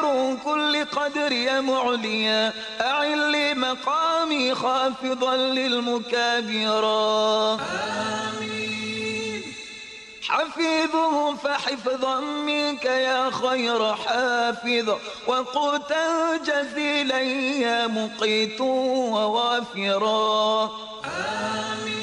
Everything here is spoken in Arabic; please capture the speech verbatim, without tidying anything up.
كل قدر يا معليا أعل لي مقامي خافضا للمكابرا. آمين. حفيظه فحفظا منك يا خير حافظ وقوتا جزيلا يا مقيت ووافرا. آمين.